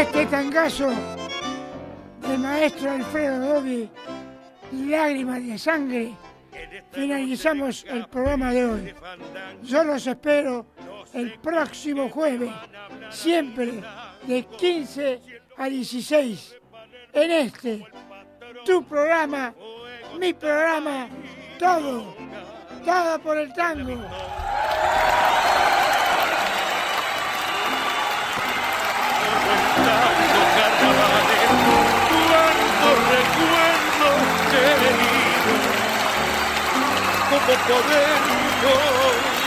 este tangazo del maestro Alfredo Dobbi, Lágrimas de Sangre, finalizamos el programa de hoy. Yo los espero el próximo jueves, siempre de 15 a 16, en este, tu programa, mi programa, todo por el tango. Recuerdo querido, como poder